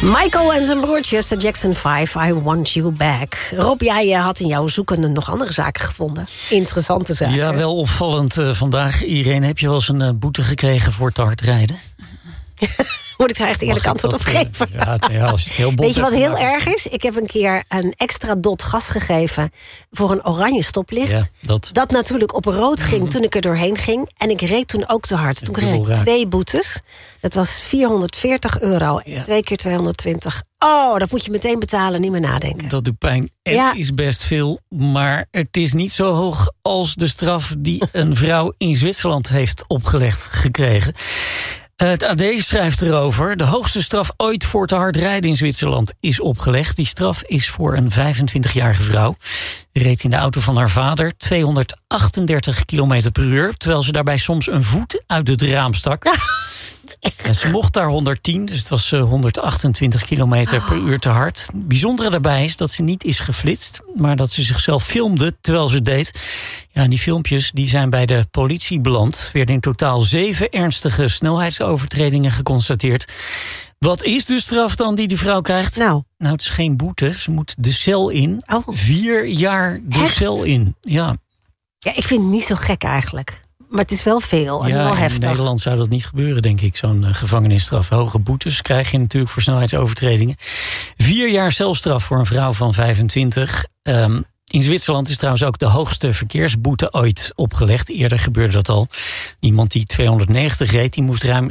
Michael en zijn broertjes, de Jackson 5, I Want You Back. Rob, jij had in jouw zoekende nog andere zaken gevonden. Interessante zaken. Ja, wel opvallend vandaag. Irene, heb je wel eens een boete gekregen voor te hard rijden? Moet ik daar echt eerlijk antwoord op geven? Ja, als het heel bot. Weet je wat heel erg is? Ik heb een keer een extra dot gas gegeven voor een oranje stoplicht. Ja, dat natuurlijk op rood ging toen ik er doorheen ging. En ik reed toen ook te hard. Toen kreeg ik 2 boetes. Dat was €440. Ja. 2 keer 220. Oh, dat moet je meteen betalen, niet meer nadenken. Dat doet pijn. Het is best veel, maar het is niet zo hoog als de straf die een vrouw in Zwitserland heeft opgelegd gekregen. Het AD schrijft erover. De hoogste straf ooit voor te hard rijden in Zwitserland is opgelegd. Die straf is voor een 25-jarige vrouw. Reed in de auto van haar vader 238 km per uur... terwijl ze daarbij soms een voet uit het raam stak. En ze mocht daar 110, dus het was 128 km per uur te hard. Het bijzondere daarbij is dat ze niet is geflitst... maar dat ze zichzelf filmde terwijl ze het deed. Ja, en die filmpjes die zijn bij de politie beland. Er werden in totaal 7 ernstige snelheidsovertredingen geconstateerd. Wat is de straf dan die de vrouw krijgt? Nou, het is geen boete. Ze moet de cel in. 4 jaar de cel in. Ja, ik vind het niet zo gek eigenlijk. Maar het is wel veel en wel heftig. In Nederland zou dat niet gebeuren, denk ik, zo'n gevangenisstraf. Hoge boetes krijg je natuurlijk voor snelheidsovertredingen. 4 jaar celstraf voor een vrouw van 25. In Zwitserland is trouwens ook de hoogste verkeersboete ooit opgelegd. Eerder gebeurde dat al. Iemand die 290 reed, die moest ruim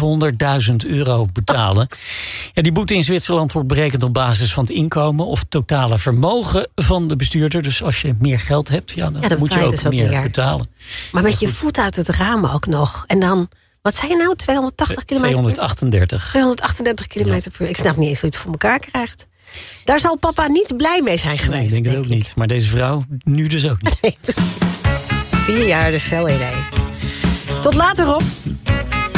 €700.000 betalen. Ja, die boete in Zwitserland wordt berekend op basis van het inkomen... of totale vermogen van de bestuurder. Dus als je meer geld hebt, dan moet je ook dus meer betalen. Maar met je voet uit het raam ook nog. En dan, wat zei je nou, 280 km per uur? 238. 238 km per uur. Ik snap niet eens hoe je het voor elkaar krijgt. Daar zal papa niet blij mee zijn geweest. Nee, ik denk het ook niet. Maar deze vrouw nu dus ook niet. Nee, precies. 4 jaar de cel in. Tot later, Rob.